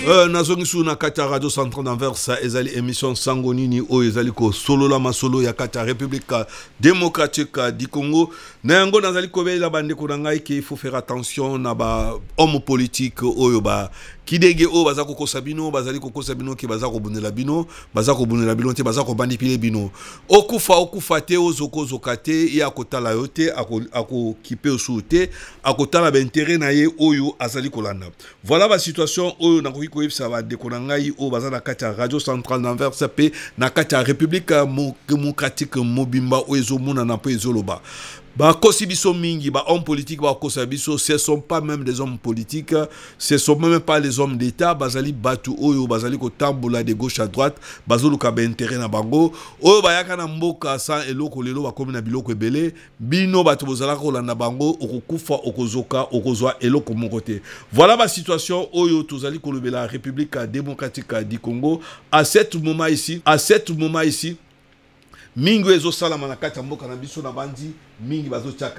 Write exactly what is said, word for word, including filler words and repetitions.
Euh, nazongi su na kati ya radio central d'Anvers ezali émission sango nini oyo ezali ko solo la masolo ya kati ya République démocratique du Congo. Na yango nazali kobela bandeko na ngai ke il faut faire attention na ba homme politique oyo ba kidege o baza ko kosabino bazali ko kosabino ke baza ko bunela bino baza ko bunela bino te baza ko bandipile bino okufa okufa te ozoko zokate ya kotala yote ako ako kipe osute akotala ba intérêt na ye oyo azali kolanda. Voilà la situation oyo na ko yebisa ba ndeko na ngai o baza na kati ya radio centrale d'Anvers pe na kati ya République démocratique mobimba o ezomuna na po ezoloba. Ba kosibiso mingi ba hommes politiques ba kosabiso ce sont pas même des hommes politiques, ce sont même pas les hommes d'état bazali batu oyo bazali ko tambola de gauche à droite bazolu ka ba intérêt na bango oyo bayaka na mboka sans eloko lelo ba komi na biloko ebele bino batu bozala ko landa bango okokufa okozoka okozwa eloko moko te. Voilà la situation oyo tozali ko lobela République démocratique du Congo à cet moment ici à cet moment ici mingi ezo sala manakata mboka na biso na bandi mingi bazo